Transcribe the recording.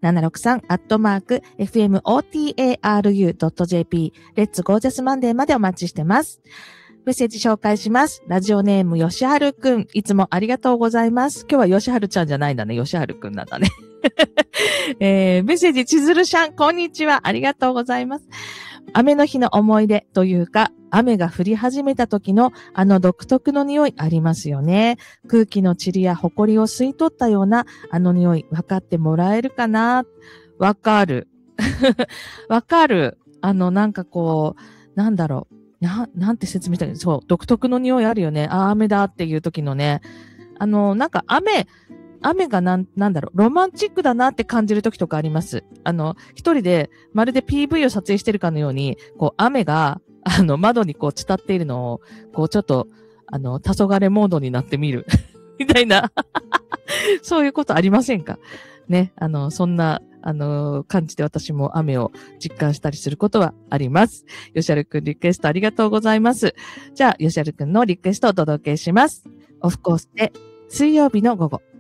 763-fmotaru.jp レッツゴージャスマンデーまでお待ちしてます。メッセージ紹介します。ラジオネームよしはるくん、いつもありがとうございます。今日はよしはるちゃんじゃないんだね。よしはるくんなんだね。メッセージちずるしゃん、こんにちは。ありがとうございます。雨の日の思い出というか、雨が降り始めた時のあの独特の匂いありますよね。空気の塵や埃を吸い取ったようなあの匂い、分かってもらえるかな？わかる。わかる。なんかこう、なんだろう。なんて説明したらいい？そう、独特の匂いあるよね。あ、雨だっていう時のね。なんか雨がなんだろう、ロマンチックだなって感じる時とかあります。一人で、まるで PV を撮影してるかのように、こう、雨が、窓にこう、伝っているのを、こう、ちょっと、黄昏モードになってみる。みたいな。そういうことありませんかね。そんな、感じで私も雨を実感したりすることはあります。よしあるくんリクエストありがとうございます。じゃあ、よしあるくんのリクエストをお届けします。オフコースで、水曜日の午後。